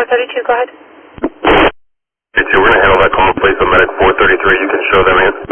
432, go ahead. Hey, we're going to handle that call, please. So medic 433, you can show them in.